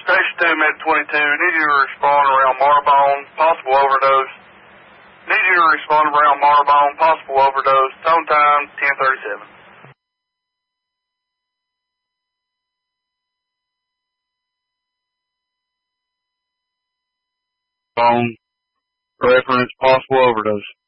Station 2, Mid-22, need you to respond around Marbone, possible overdose. Need you to respond around Marbone, possible overdose. Tone time, 10:37. Phone, reference, possible overdose.